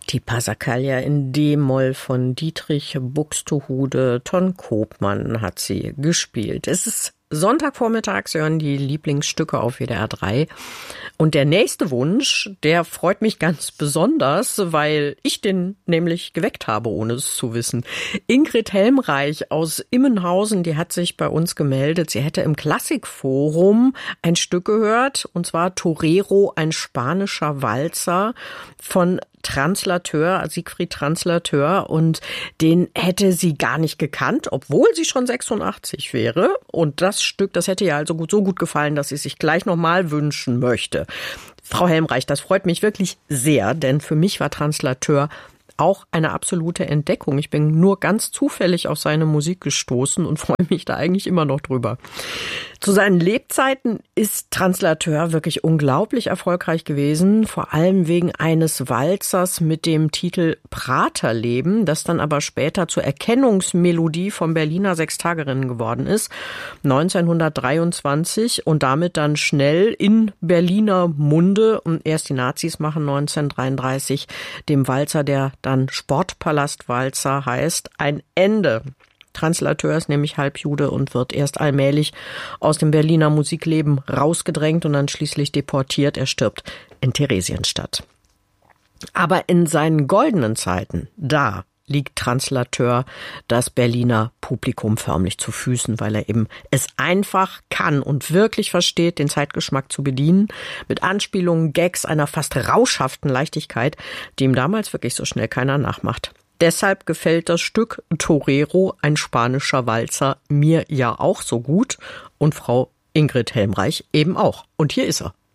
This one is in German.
Die Passacaglia in D-Moll von Dietrich Buxtehude. Ton Koopmann hat sie gespielt. Es ist Sonntagvormittags, hören die Lieblingsstücke auf WDR 3. Und der nächste Wunsch, der freut mich ganz besonders, weil ich den nämlich geweckt habe, ohne es zu wissen. Ingrid Helmreich aus Immenhausen, die hat sich bei uns gemeldet. Sie hätte im Klassikforum ein Stück gehört, und zwar Torero, ein spanischer Walzer von Translateur, Siegfried Translateur, und den hätte sie gar nicht gekannt, obwohl sie schon 86 wäre. Und das Stück, das hätte ihr also so gut gefallen, dass sie sich gleich nochmal wünschen möchte. Frau Helmreich, das freut mich wirklich sehr, denn für mich war Translateur auch eine absolute Entdeckung. Ich bin nur ganz zufällig auf seine Musik gestoßen und freue mich da eigentlich immer noch drüber. Zu seinen Lebzeiten ist Translateur wirklich unglaublich erfolgreich gewesen, vor allem wegen eines Walzers mit dem Titel Praterleben, das dann aber später zur Erkennungsmelodie vom Berliner Sechstagerinnen geworden ist, 1923, und damit dann schnell in Berliner Munde. Und erst die Nazis machen 1933 dem Walzer, der dann Sportpalastwalzer heißt, ein Ende. Translateur ist nämlich Halbjude und wird erst allmählich aus dem Berliner Musikleben rausgedrängt und dann schließlich deportiert. Er stirbt in Theresienstadt. Aber in seinen goldenen Zeiten, da liegt Translateur das Berliner Publikum förmlich zu Füßen, weil er eben es einfach kann und wirklich versteht, den Zeitgeschmack zu bedienen, mit Anspielungen, Gags, einer fast rauschhaften Leichtigkeit, die ihm damals wirklich so schnell keiner nachmacht. Deshalb gefällt das Stück Torero, ein spanischer Walzer, mir ja auch so gut und Frau Ingrid Helmreich eben auch. Und hier ist er.